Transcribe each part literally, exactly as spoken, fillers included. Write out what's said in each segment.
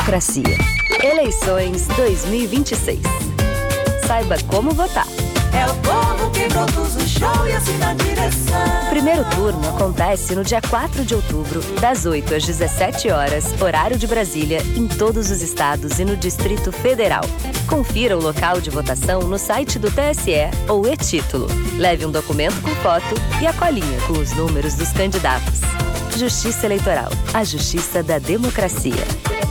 Democracia. Eleições dois mil e vinte e seis. Saiba como votar. É o povo que produz o show e assim na direção. O primeiro turno acontece no dia quatro de outubro, das oito às dezessete horas, horário de Brasília, em todos os estados e no Distrito Federal. Confira o local de votação no site do T S E ou e-título. Leve um documento com foto e a colinha com os números dos candidatos. Justiça Eleitoral. A justiça da democracia.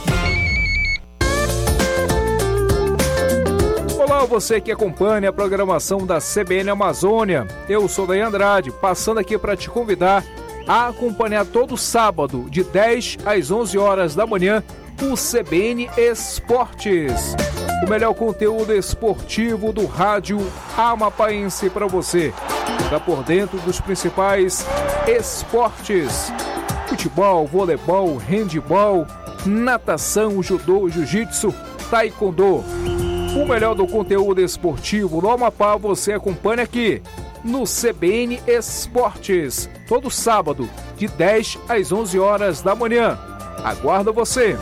Olá, você que acompanha a programação da C B N Amazônia. Eu sou Daí Andrade, passando aqui para te convidar a acompanhar todo sábado, de dez às onze horas da manhã, o C B N Esportes. O melhor conteúdo esportivo do rádio amapaense para você. Fica por dentro dos principais esportes: futebol, voleibol, handebol, natação, judô, jiu-jitsu, taekwondo. O melhor do conteúdo esportivo no Amapá você acompanha aqui no C B N Esportes, todo sábado, de dez às onze horas da manhã. Aguardo você!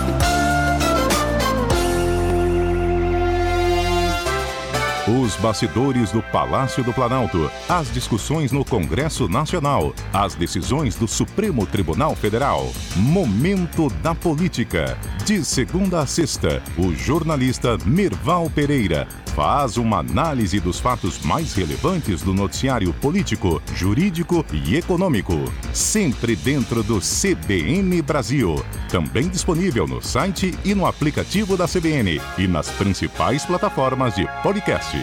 Os bastidores do Palácio do Planalto, as discussões no Congresso Nacional, as decisões do Supremo Tribunal Federal. Momento da Política. De segunda a sexta, o jornalista Mirval Pereira faz uma análise dos fatos mais relevantes do noticiário político, jurídico e econômico. Sempre dentro do C B N Brasil. Também disponível no site e no aplicativo da C B N e nas principais plataformas de podcasts.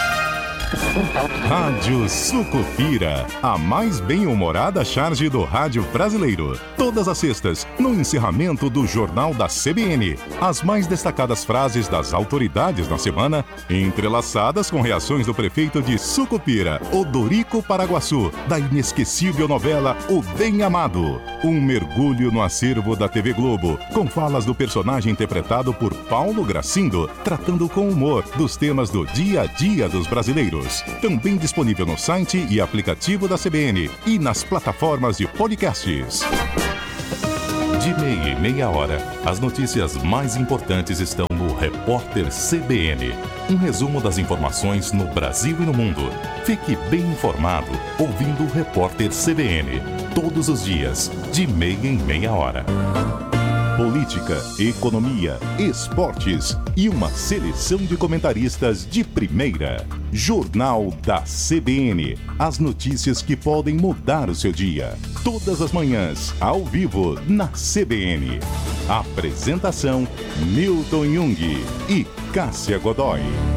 Rádio Sucupira, a mais bem-humorada charge do rádio brasileiro. Todas as sextas, no encerramento do Jornal da C B N. As mais destacadas frases das autoridades na semana, entrelaçadas com reações do prefeito de Sucupira, Odorico Paraguaçu, da inesquecível novela O Bem Amado. Um mergulho no acervo da T V Globo, com falas do personagem interpretado por Paulo Gracindo, tratando com humor dos temas do dia a dia dos brasileiros. Também disponível no site e aplicativo da C B N e nas plataformas de podcasts. De meia em meia hora, as notícias mais importantes estão no Repórter C B N. Um resumo das informações no Brasil e no mundo. Fique bem informado ouvindo o Repórter C B N. Todos os dias, de meia em meia hora. Política, economia, esportes e uma seleção de comentaristas de primeira. Jornal da C B N. As notícias que podem mudar o seu dia. Todas as manhãs, ao vivo, na C B N. Apresentação: Milton Jung e Cássia Godoy.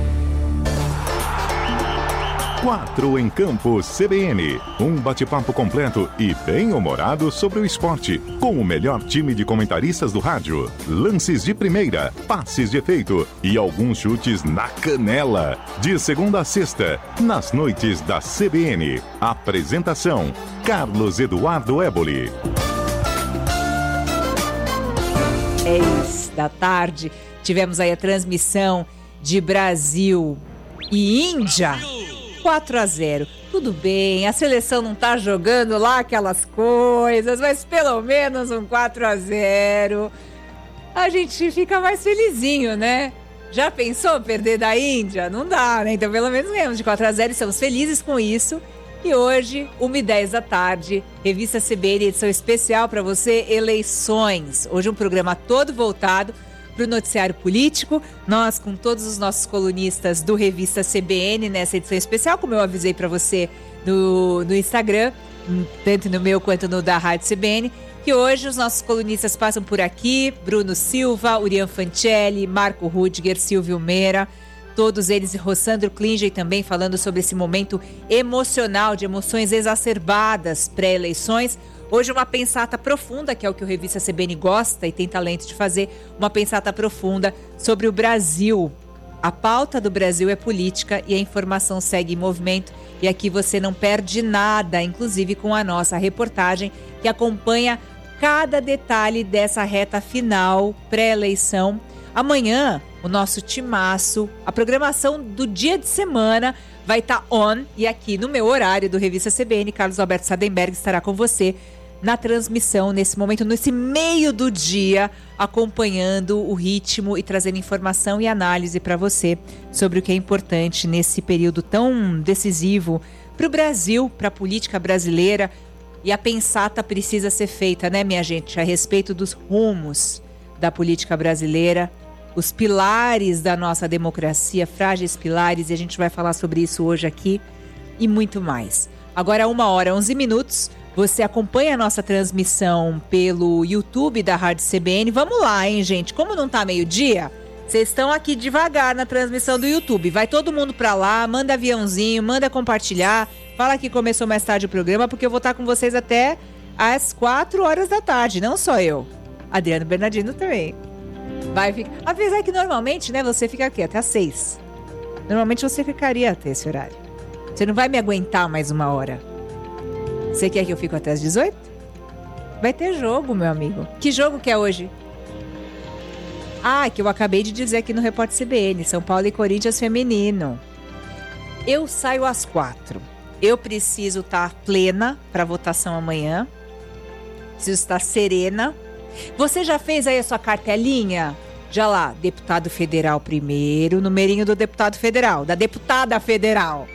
Quatro em Campo C B N. Um bate-papo completo e bem-humorado sobre o esporte, com o melhor time de comentaristas do rádio. Lances de primeira, passes de efeito e alguns chutes na canela. De segunda a sexta, nas noites da C B N. Apresentação: Carlos Eduardo Éboli. Seis da tarde, tivemos aí a transmissão de Brasil e Índia. quatro a zero. Tudo bem, a seleção não tá jogando lá aquelas coisas, mas pelo menos um quatro a zero. A gente fica mais felizinho, né? Já pensou perder da Índia? Não dá, né? Então pelo menos ganhamos de quatro a zero e estamos felizes com isso. E hoje, uma e dez da tarde, Revista C B N, edição especial para você, Eleições. Hoje um programa todo voltado para o noticiário político. Nós, com todos os nossos colunistas do Revista C B N, nessa edição especial, como eu avisei para você no, no Instagram, tanto no meu quanto no da Rádio C B N, que hoje os nossos colunistas passam por aqui: Bruno Silva, Urian Fancelli, Marco Rudiger, Silvio Meira, todos eles, e Rossandro Klinger também, falando sobre esse momento emocional, de emoções exacerbadas pré-eleições. Hoje uma pensata profunda, que é o que o Revista C B N gosta e tem talento de fazer, uma pensata profunda sobre o Brasil. A pauta do Brasil é política e a informação segue em movimento, e aqui você não perde nada, inclusive com a nossa reportagem que acompanha cada detalhe dessa reta final pré-eleição. Amanhã, o nosso timaço, a programação do dia de semana vai estar on, e aqui no meu horário do Revista C B N, Carlos Alberto Sadenberg estará com você na transmissão, nesse momento, nesse meio do dia, acompanhando o ritmo e trazendo informação e análise para você sobre o que é importante nesse período tão decisivo para o Brasil, para a política brasileira. E a pensata precisa ser feita, né, minha gente, a respeito dos rumos da política brasileira, os pilares da nossa democracia, frágeis pilares, e a gente vai falar sobre isso hoje aqui e muito mais. Agora, uma hora, onze minutos, você acompanha a nossa transmissão pelo YouTube da Rádio C B N. Vamos lá, hein, gente? Como não tá meio-dia, vocês estão aqui devagar na transmissão do YouTube. Vai todo mundo pra lá, manda aviãozinho, manda compartilhar. Fala que começou mais tarde o programa, porque eu vou estar com vocês até às quatro horas da tarde, não só eu. Adriano Bernardino também. Vai ficar. Apesar que normalmente, né, você fica aqui até às seis. Normalmente você ficaria até esse horário. Você não vai me aguentar mais uma hora. Você quer que eu fique até às dezoito? Vai ter jogo, meu amigo. Que jogo que é hoje? Ah, que eu acabei de dizer aqui no Repórter C B N. São Paulo e Corinthians feminino. Eu saio às quatro. Eu preciso estar plena para votação amanhã. Preciso estar serena. Você já fez aí a sua cartelinha? Já lá, deputado federal primeiro, numerinho do deputado federal, da deputada federal.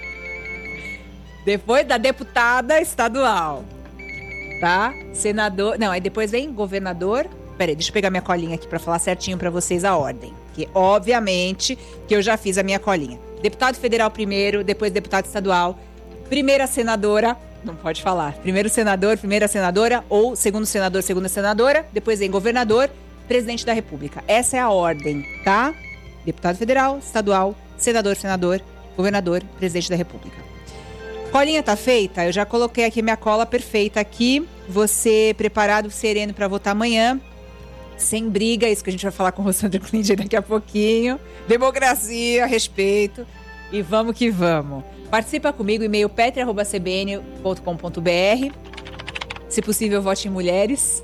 Depois da deputada estadual, tá? Senador, não, aí depois vem governador. Peraí, deixa eu pegar minha colinha aqui para falar certinho para vocês a ordem. Que obviamente que eu já fiz a minha colinha. Deputado federal primeiro, depois deputado estadual, primeira senadora, não pode falar, primeiro senador, primeira senadora, ou segundo senador, segunda senadora, depois vem governador, presidente da república. Essa é a ordem, tá? Deputado federal, estadual, senador, senador, governador, presidente da república. Colinha tá feita? Eu já coloquei aqui minha cola perfeita aqui. Você preparado, sereno para votar amanhã. Sem briga, isso que a gente vai falar com o Rossandro Klinger daqui a pouquinho. Democracia, respeito. E vamos que vamos. Participa comigo, e-mail petri arroba c b n ponto com ponto b r. Se possível, vote em mulheres.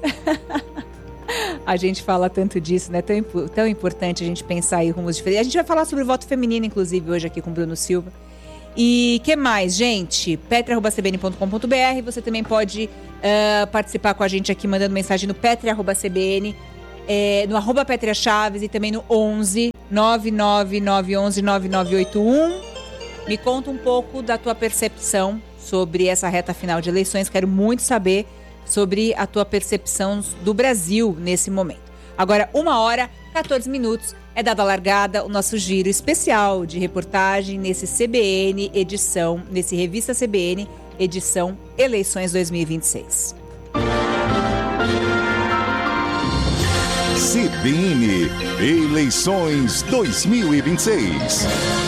A gente fala tanto disso, né? Tão, tão importante a gente pensar em rumos diferentes. A gente vai falar sobre o voto feminino, inclusive, hoje aqui com o Bruno Silva. E que mais, gente? petri arroba c b n ponto com ponto b r. Você também pode uh, participar com a gente aqui, mandando mensagem no petri arroba c b n, é, no arroba Petria Chaves e também no onze nove nove nove um um nove nove oito um. Me conta um pouco da tua percepção sobre essa reta final de eleições. Quero muito saber sobre a tua percepção do Brasil nesse momento. Agora, uma hora, quatorze minutos, é dada a largada o nosso giro especial de reportagem nesse C B N edição, nesse Revista C B N, edição Eleições dois mil e vinte e seis. C B N Eleições dois mil e vinte e seis.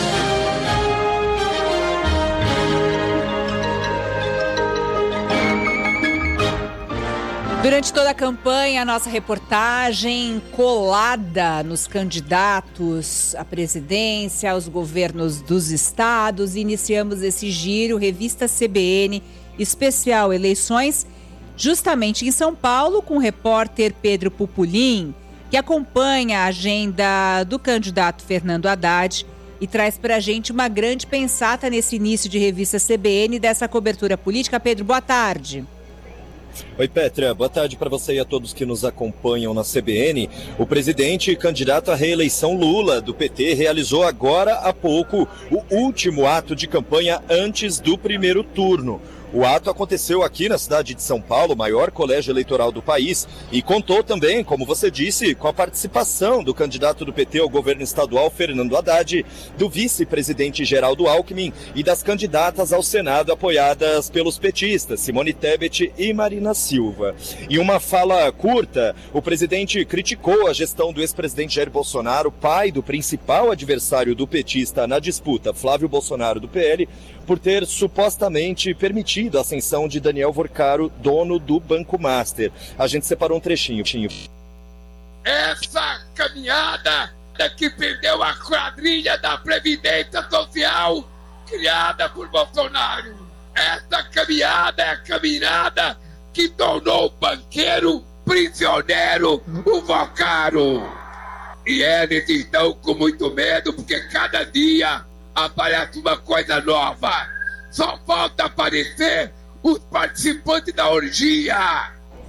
Durante toda a campanha, a nossa reportagem colada nos candidatos à presidência, aos governos dos estados. Iniciamos esse giro, Revista C B N, especial Eleições, justamente em São Paulo, com o repórter Pedro Pupulim, que acompanha a agenda do candidato Fernando Haddad e traz para a gente uma grande pensata nesse início de Revista C B N, dessa cobertura política. Pedro, boa tarde. Oi, Pétria, boa tarde para você e a todos que nos acompanham na C B N. O presidente e candidato à reeleição Lula, do P T, realizou agora há pouco o último ato de campanha antes do primeiro turno. O ato aconteceu aqui na cidade de São Paulo, o maior colégio eleitoral do país, e contou também, como você disse, com a participação do candidato do P T ao governo estadual, Fernando Haddad, do vice-presidente Geraldo Alckmin e das candidatas ao Senado apoiadas pelos petistas, Simone Tebet e Marina Silva. Em uma fala curta, o presidente criticou a gestão do ex-presidente Jair Bolsonaro, pai do principal adversário do petista na disputa, Flávio Bolsonaro, do P L, por ter supostamente permitido a ascensão de Daniel Vorcaro, dono do Banco Master. A gente separou um trechinho. Essa caminhada que perdeu a quadrilha da Previdência Social criada por Bolsonaro. Essa caminhada é a caminhada que tornou o banqueiro prisioneiro, o Vorcaro. E eles estão com muito medo porque cada dia aparece uma coisa nova. Só falta aparecer os participantes da orgia.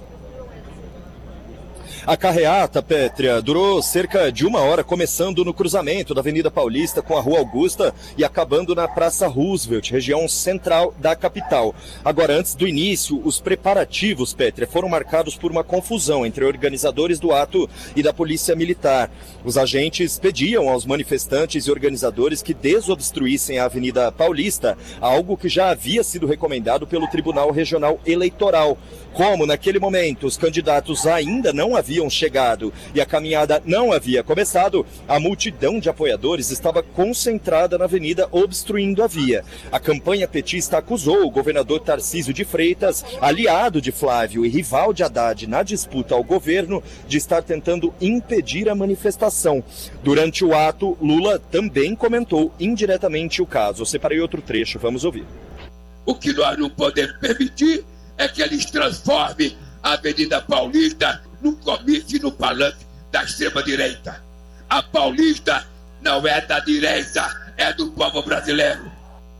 A carreata, Pétria, durou cerca de uma hora, começando no cruzamento da Avenida Paulista com a Rua Augusta e acabando na Praça Roosevelt, região central da capital. Agora, antes do início, os preparativos, Pétria, foram marcados por uma confusão entre organizadores do ato e da Polícia Militar. Os agentes pediam aos manifestantes e organizadores que desobstruíssem a Avenida Paulista, algo que já havia sido recomendado pelo Tribunal Regional Eleitoral. Como, naquele momento, os candidatos ainda não haviam chegado e a caminhada não havia começado, a multidão de apoiadores estava concentrada na avenida, obstruindo a via. A campanha petista acusou o governador Tarcísio de Freitas, aliado de Flávio e rival de Haddad na disputa ao governo, de estar tentando impedir a manifestação. Durante o ato, Lula também comentou indiretamente o caso. Eu separei outro trecho, vamos ouvir. O que nós não podemos permitir é que eles transformem a Avenida Paulista num comício no palanque da extrema-direita. A Paulista não é da direita, é do povo brasileiro.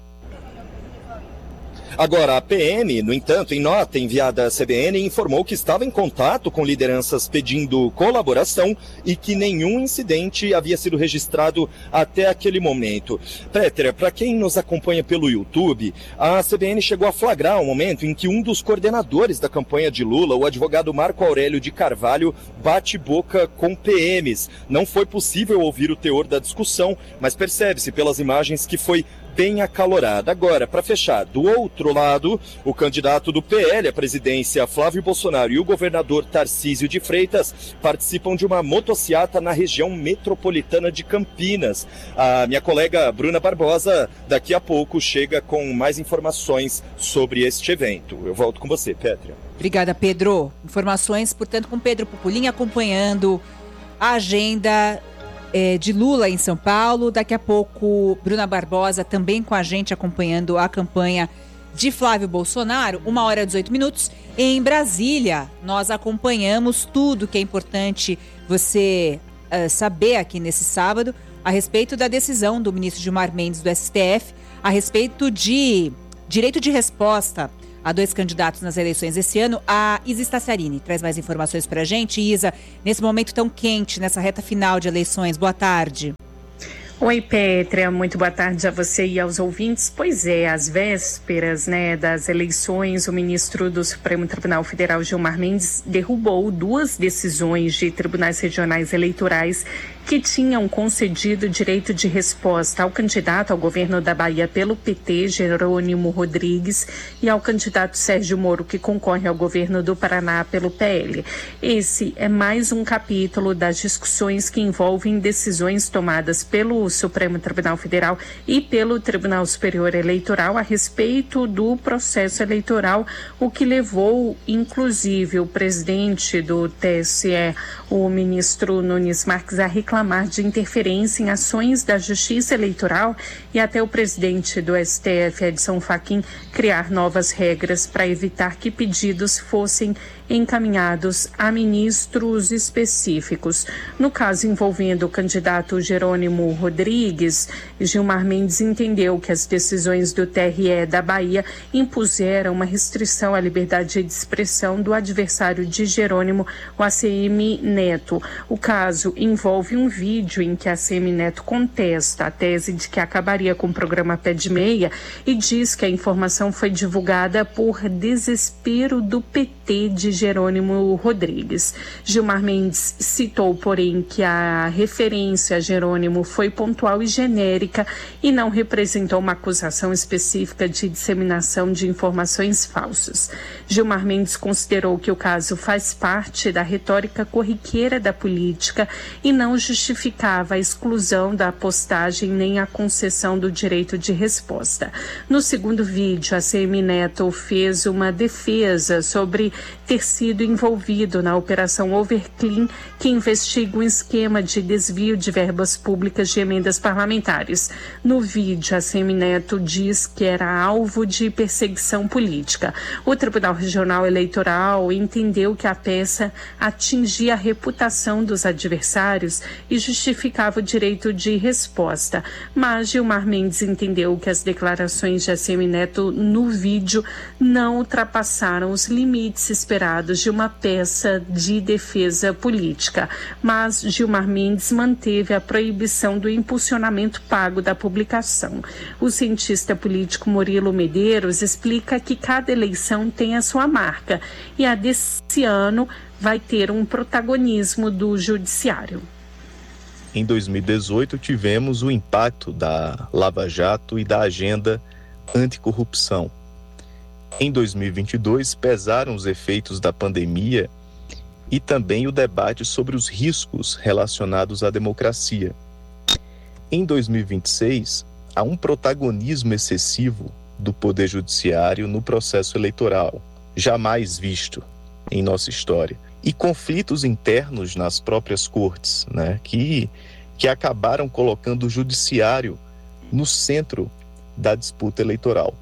Agora, a P M, no entanto, em nota enviada à C B N, informou que estava em contato com lideranças pedindo colaboração e que nenhum incidente havia sido registrado até aquele momento. Pétria, para quem nos acompanha pelo YouTube, a C B N chegou a flagrar um momento em que um dos coordenadores da campanha de Lula, o advogado Marco Aurélio de Carvalho, bate boca com P Ms. Não foi possível ouvir o teor da discussão, mas percebe-se pelas imagens que foi bem acalorada. Agora, para fechar, do outro lado, o candidato do P L à presidência, Flávio Bolsonaro, e o governador Tarcísio de Freitas participam de uma motociata na região metropolitana de Campinas. A minha colega Bruna Barbosa, daqui a pouco, chega com mais informações sobre este evento. Eu volto com você, Pétria. Obrigada, Pedro. Informações, portanto, com Pedro Pupulinha acompanhando a agenda de Lula em São Paulo. Daqui a pouco, Bruna Barbosa também com a gente acompanhando a campanha de Flávio Bolsonaro. Uma hora e dezoito minutos. Em Brasília, nós acompanhamos tudo que é importante você uh, saber aqui nesse sábado a respeito da decisão do ministro Gilmar Mendes do S T F a respeito de direito de resposta a dois candidatos nas eleições esse ano. A Isa Staciarini traz mais informações para a gente. Isa, nesse momento tão quente, nessa reta final de eleições, boa tarde. Oi, Pétria, muito boa tarde a você e aos ouvintes. Pois é, às vésperas, né, das eleições, o ministro do Supremo Tribunal Federal, Gilmar Mendes, derrubou duas decisões de tribunais regionais eleitorais que tinham concedido direito de resposta ao candidato ao governo da Bahia pelo P T, Jerônimo Rodrigues, e ao candidato Sérgio Moro, que concorre ao governo do Paraná pelo P L. Esse é mais um capítulo das discussões que envolvem decisões tomadas pelo Supremo Tribunal Federal e pelo Tribunal Superior Eleitoral a respeito do processo eleitoral, o que levou, inclusive, o presidente do T S E, o ministro Nunes Marques, a reclamar de interferência em ações da Justiça Eleitoral e até o presidente do S T F, Edson Fachin, criar novas regras para evitar que pedidos fossem encaminhados a ministros específicos. No caso envolvendo o candidato Jerônimo Rodrigues, Gilmar Mendes entendeu que as decisões do T R E da Bahia impuseram uma restrição à liberdade de expressão do adversário de Jerônimo, o A C M Neto. O caso envolve um vídeo em que a A C M Neto contesta a tese de que acabaria com o programa Pé de Meia e diz que a informação foi divulgada por desespero do P T de Jerônimo Rodrigues. Gilmar Mendes citou, porém, que a referência a Jerônimo foi pontual e genérica e não representou uma acusação específica de disseminação de informações falsas. Gilmar Mendes considerou que o caso faz parte da retórica corriqueira da política e não justificava a exclusão da postagem nem a concessão do direito de resposta. No segundo vídeo, a A C M Neto fez uma defesa sobre ter sido envolvido na Operação Overclean, que investiga um esquema de desvio de verbas públicas de emendas parlamentares. No vídeo, a Semineto diz que era alvo de perseguição política. O Tribunal Regional Eleitoral entendeu que a peça atingia a reputação dos adversários e justificava o direito de resposta. Mas Gilmar Mendes entendeu que as declarações de Assemineto no vídeo não ultrapassaram os limites esperados de uma peça de defesa política. Mas Gilmar Mendes manteve a proibição do impulsionamento pago da publicação. O cientista político Murilo Medeiros explica que cada eleição tem a sua marca e a desse ano vai ter um protagonismo do judiciário. Em dois mil e dezoito, tivemos o impacto da Lava Jato e da agenda anticorrupção. Em dois mil e vinte e dois, pesaram os efeitos da pandemia e também o debate sobre os riscos relacionados à democracia. Em dois mil e vinte e seis, há um protagonismo excessivo do Poder Judiciário no processo eleitoral, jamais visto em nossa história. E conflitos internos nas próprias cortes, né, que, que acabaram colocando o judiciário no centro da disputa eleitoral.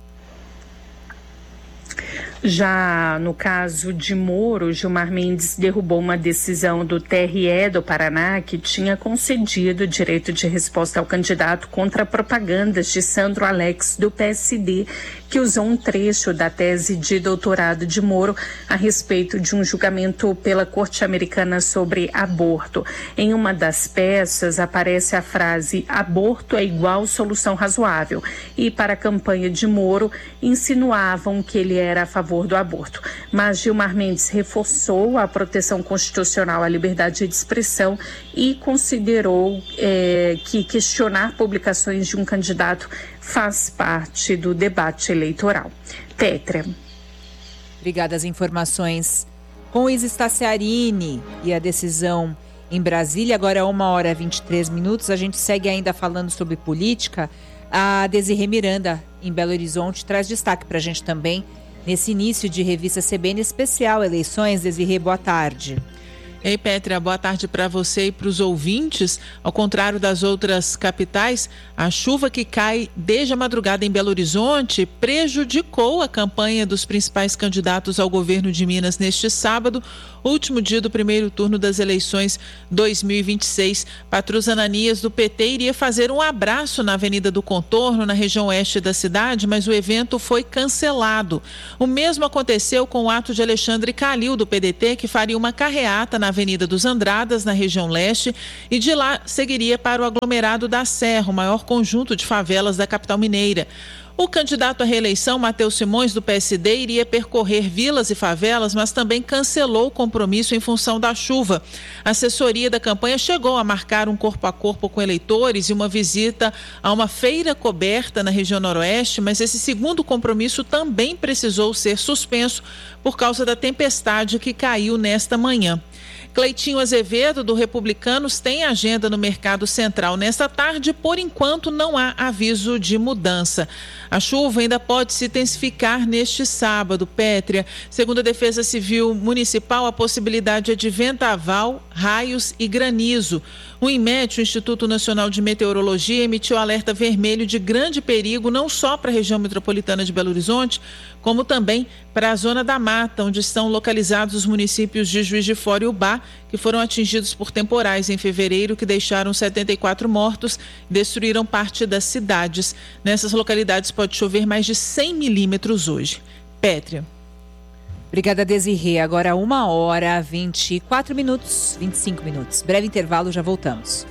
Já no caso de Moro, Gilmar Mendes derrubou uma decisão do T R E do Paraná que tinha concedido o direito de resposta ao candidato contra propagandas de Sandro Alex, do P S D, que usou um trecho da tese de doutorado de Moro a respeito de um julgamento pela Corte Americana sobre aborto. Em uma das peças aparece a frase "aborto é igual solução razoável", e para a campanha de Moro insinuavam que ele era a favor do aborto. Mas Gilmar Mendes reforçou a proteção constitucional à liberdade de expressão e considerou é, que questionar publicações de um candidato faz parte do debate eleitoral. Pétrea. Obrigada. As informações com Isa Staciarini e a decisão em Brasília. Agora uma hora e vinte e três minutos. A gente segue ainda falando sobre política. A Desirê Miranda, em Belo Horizonte, traz destaque para a gente também nesse início de revista C B N especial Eleições. Desirê, boa tarde. Ei, Pétrea, boa tarde para você e para os ouvintes. Ao contrário das outras capitais, a chuva que cai desde a madrugada em Belo Horizonte prejudicou a campanha dos principais candidatos ao governo de Minas neste sábado, último dia do primeiro turno das eleições dois mil e vinte e seis. Patrus Ananias, do P T, iria fazer um abraço na Avenida do Contorno, na região oeste da cidade, mas o evento foi cancelado. O mesmo aconteceu com o ato de Alexandre Calil, do P D T, que faria uma carreata na Avenida dos Andradas, na região leste, e de lá seguiria para o aglomerado da Serra, o maior conjunto de favelas da capital mineira. O candidato à reeleição, Matheus Simões, do P S D, iria percorrer vilas e favelas, mas também cancelou o compromisso em função da chuva. A assessoria da campanha chegou a marcar um corpo a corpo com eleitores e uma visita a uma feira coberta na região noroeste, mas esse segundo compromisso também precisou ser suspenso por causa da tempestade que caiu nesta manhã. Cleitinho Azevedo, do Republicanos, tem agenda no Mercado Central nesta tarde. Por enquanto, não há aviso de mudança. A chuva ainda pode se intensificar neste sábado, Pétrea. Segundo a Defesa Civil Municipal, a possibilidade é de vendaval, raios e granizo. O INMET, o Instituto Nacional de Meteorologia, emitiu alerta vermelho de grande perigo não só para a região metropolitana de Belo Horizonte, como também para a Zona da Mata, onde estão localizados os municípios de Juiz de Fora e Ubá, que foram atingidos por temporais em fevereiro, que deixaram setenta e quatro mortos e destruíram parte das cidades. Nessas localidades pode chover mais de cem milímetros hoje. Pétrea. Obrigada, Desirê. Agora uma hora, vinte e quatro minutos, vinte e cinco minutos. Breve intervalo, já voltamos.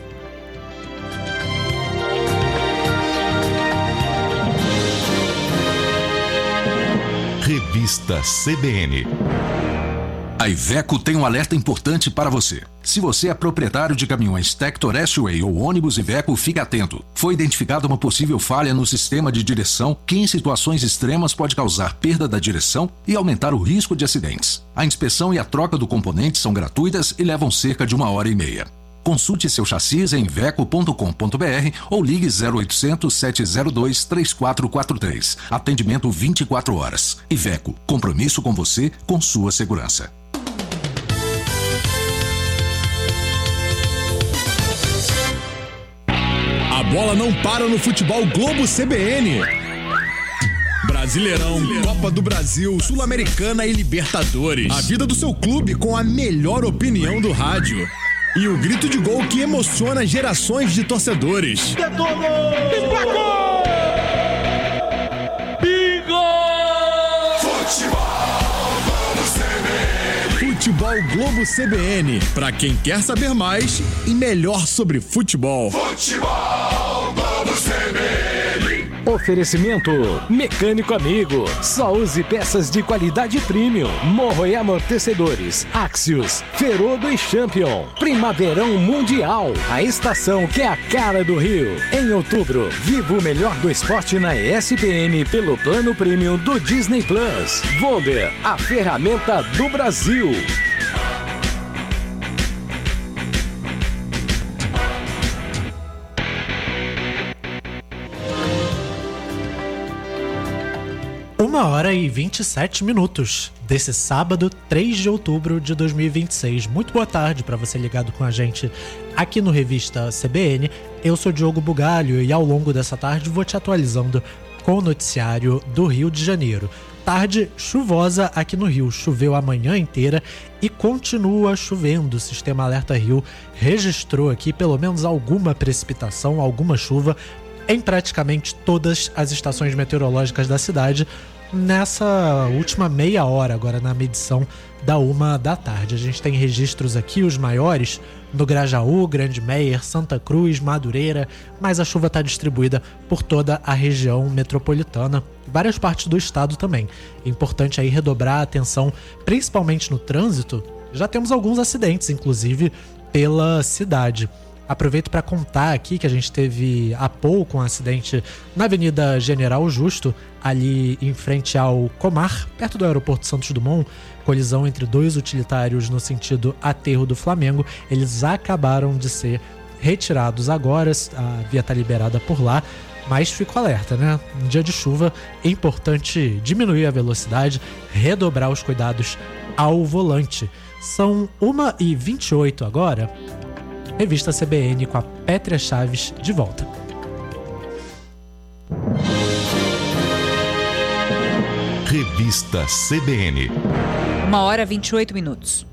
Revista C B N. A Iveco tem um alerta importante para você. Se você é proprietário de caminhões Tector S-Way ou ônibus Iveco, fique atento. Foi identificada uma possível falha no sistema de direção que em situações extremas pode causar perda da direção e aumentar o risco de acidentes. A inspeção e a troca do componente são gratuitas e levam cerca de uma hora e meia. Consulte seu chassi em iveco ponto com ponto b r ou ligue zero oitocentos, sete zero dois, três quatro quatro três. Atendimento vinte e quatro horas. Iveco, compromisso com você, com sua segurança. bola não para no Futebol Globo C B N. Brasileirão, Copa do Brasil, Sul-Americana e Libertadores. A vida do seu clube com a melhor opinião do rádio. E o grito de gol que emociona gerações de torcedores. Empacou! Bingo! Futebol Globo C B N. Futebol Globo C B N. Pra quem quer saber mais e melhor sobre futebol. Futebol Globo C B N. Oferecimento Mecânico Amigo. Só use peças de qualidade premium. Morro e amortecedores. Axios, Ferodo e Champion. Primaverão Mundial. A estação que é a cara do Rio. Em outubro, viva o melhor do esporte na E S P N pelo plano premium do Disney Plus. Wonder, a ferramenta do Brasil. Uma hora e vinte e sete minutos desse sábado, três de outubro de dois mil e vinte e seis. Muito boa tarde para você ligado com a gente aqui no Revista C B N. Eu sou Diogo Bugalho e ao longo dessa tarde vou te atualizando com o noticiário do Rio de Janeiro. Tarde chuvosa aqui no Rio. Choveu a manhã inteira e continua chovendo. O Sistema Alerta Rio registrou aqui pelo menos alguma precipitação, alguma chuva em praticamente todas as estações meteorológicas da cidade nessa última meia hora, agora na medição da uma da tarde. A gente tem registros aqui, os maiores, no Grajaú, Grande Meier, Santa Cruz, Madureira, mas a chuva está distribuída por toda a região metropolitana, várias partes do estado também. É importante aí redobrar a atenção, principalmente no trânsito. Já temos alguns acidentes, inclusive, pela cidade. Aproveito para contar aqui que a gente teve há pouco um acidente na Avenida General Justo, ali em frente ao Comar, perto do aeroporto Santos Dumont, colisão entre dois utilitários no sentido aterro do Flamengo. Eles acabaram de ser retirados agora, a via está liberada por lá, mas fico alerta, né? Em dia de chuva é importante diminuir a velocidade, redobrar os cuidados ao volante. São uma e vinte e oito agora. Revista C B N com a Pétria Chaves de volta. Revista C B N. Uma hora e vinte e oito minutos.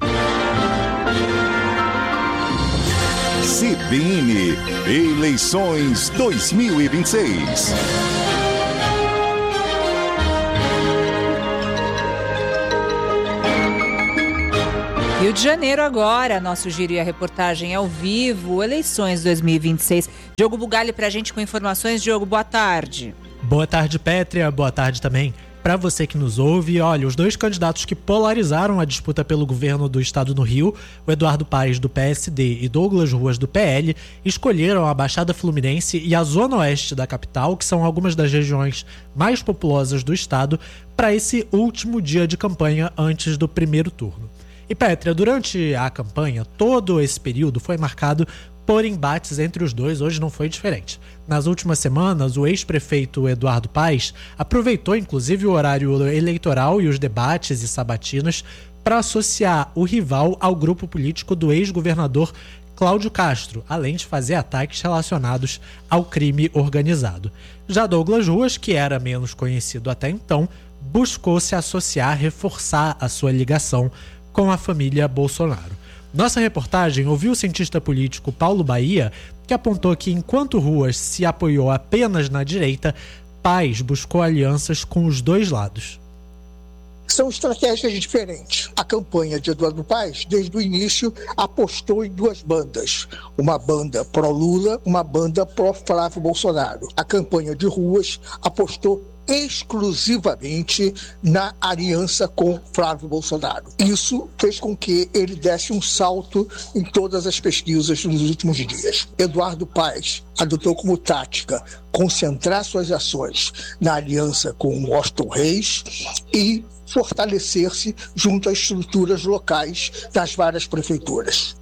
C B N Eleições dois mil e vinte e seis. Rio de Janeiro agora, nosso giro e a reportagem ao vivo, eleições dois mil e vinte e seis. Diogo Bugalho pra gente com informações. Diogo, boa tarde. Boa tarde, Pétria. Boa tarde também para você que nos ouve. Olha, os dois candidatos que polarizaram a disputa pelo governo do estado no Rio, o Eduardo Paes do P S D e Douglas Ruas do P L, escolheram a Baixada Fluminense e a Zona Oeste da capital, que são algumas das regiões mais populosas do estado, para esse último dia de campanha antes do primeiro turno. E Pétria, durante a campanha, todo esse período foi marcado por embates entre os dois. Hoje não foi diferente. Nas últimas semanas, o ex-prefeito Eduardo Paes aproveitou inclusive o horário eleitoral e os debates e sabatinas para associar o rival ao grupo político do ex-governador Cláudio Castro, além de fazer ataques relacionados ao crime organizado. Já Douglas Ruas, que era menos conhecido até então, buscou se associar, reforçar a sua ligação com a família Bolsonaro. Nossa reportagem ouviu o cientista político Paulo Bahia, que apontou que enquanto Ruas se apoiou apenas na direita, Paes buscou alianças com os dois lados. São estratégias diferentes. A campanha de Eduardo Paes, desde o início, apostou em duas bandas. Uma banda pró-Lula, uma banda pró-Flávio Bolsonaro. A campanha de Ruas apostou exclusivamente na aliança com Flávio Bolsonaro. Isso fez com que ele desse um salto em todas as pesquisas nos últimos dias. Eduardo Paes adotou como tática concentrar suas ações na aliança com Washington Reis e fortalecer-se junto às estruturas locais das várias prefeituras.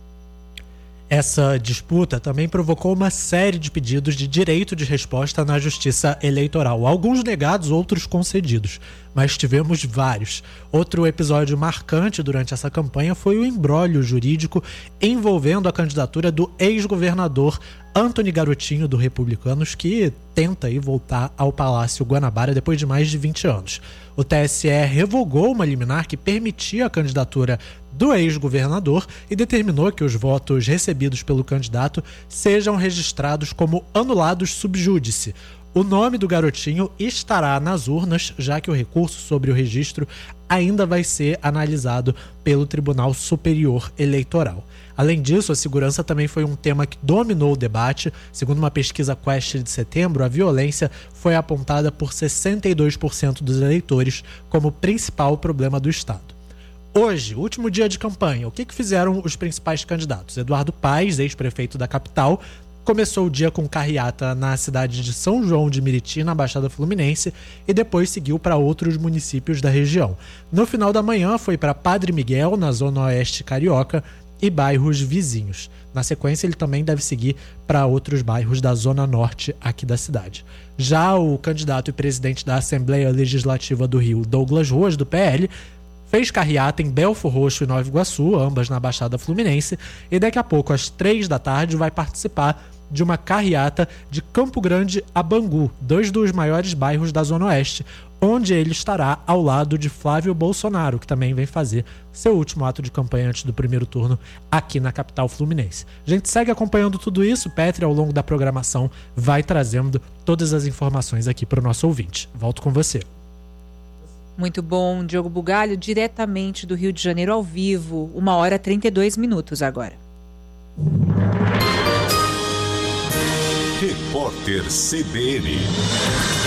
Essa disputa também provocou uma série de pedidos de direito de resposta na Justiça Eleitoral. Alguns negados, outros concedidos, mas tivemos vários. Outro episódio marcante durante essa campanha foi o imbróglio jurídico envolvendo a candidatura do ex-governador Antony Garotinho, do Republicanos, que tenta aí voltar ao Palácio Guanabara depois de mais de vinte anos. O T S E revogou uma liminar que permitia a candidatura do ex-governador e determinou que os votos recebidos pelo candidato sejam registrados como anulados sub judice. O nome do Garotinho estará nas urnas, já que o recurso sobre o registro ainda vai ser analisado pelo Tribunal Superior Eleitoral. Além disso, a segurança também foi um tema que dominou o debate. Segundo uma pesquisa Quest de setembro, a violência foi apontada por sessenta e dois por cento dos eleitores como principal problema do Estado. Hoje, último dia de campanha, o que, que fizeram os principais candidatos? Eduardo Paes, ex-prefeito da capital, começou o dia com carreata na cidade de São João de Meriti, na Baixada Fluminense, e depois seguiu para outros municípios da região. No final da manhã, foi para Padre Miguel, na zona oeste carioca, e bairros vizinhos. Na sequência, ele também deve seguir para outros bairros da zona norte aqui da cidade. Já o candidato e presidente da Assembleia Legislativa do Rio, Douglas Ruas, do P L, fez carreata em Belfor Roxo e Nova Iguaçu, ambas na Baixada Fluminense, e daqui a pouco, às três da tarde, vai participar de uma carreata de Campo Grande a Bangu, dois dos maiores bairros da Zona Oeste, onde ele estará ao lado de Flávio Bolsonaro, que também vem fazer seu último ato de campanha antes do primeiro turno aqui na capital fluminense. A gente segue acompanhando tudo isso. Petri, ao longo da programação, vai trazendo todas as informações aqui para o nosso ouvinte. Volto com você. Muito bom, Diogo Bugalho, diretamente do Rio de Janeiro ao vivo, uma hora e trinta e dois minutos agora. Repórter C B N.